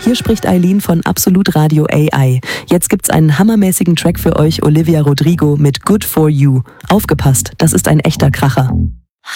hier spricht Eileen von Absolut Radio AI. Jetzt gibt's einen hammermäßigen Track für euch, Olivia Rodrigo mit Good For You. Aufgepasst, das ist ein echter Kracher.